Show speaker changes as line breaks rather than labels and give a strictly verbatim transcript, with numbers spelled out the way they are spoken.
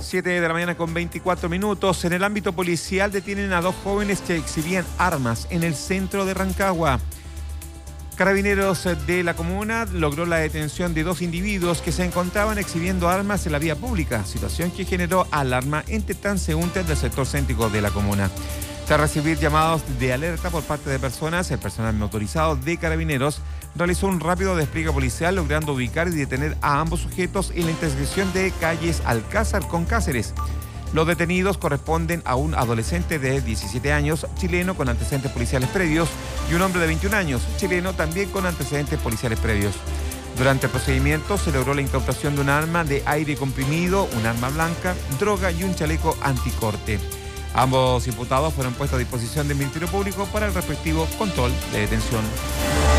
siete de la mañana con veinticuatro minutos. En el ámbito policial detienen a dos jóvenes que exhibían armas en el centro de Rancagua. Carabineros de la comuna logró la detención de dos individuos que se encontraban exhibiendo armas en la vía pública, situación que generó alarma entre transeúntes del sector céntrico de la comuna. Tras recibir llamados de alerta por parte de personas, el personal motorizado de Carabineros realizó un rápido despliegue policial, logrando ubicar y detener a ambos sujetos en la intersección de calles Alcázar con Cáceres. Los detenidos corresponden a un adolescente de diecisiete años, chileno con antecedentes policiales previos, y un hombre de veintiún años, chileno también con antecedentes policiales previos. Durante el procedimiento se logró la incautación de un arma de aire comprimido, un arma blanca, droga y un chaleco anticorte. Ambos imputados fueron puestos a disposición del Ministerio Público para el respectivo control de detención.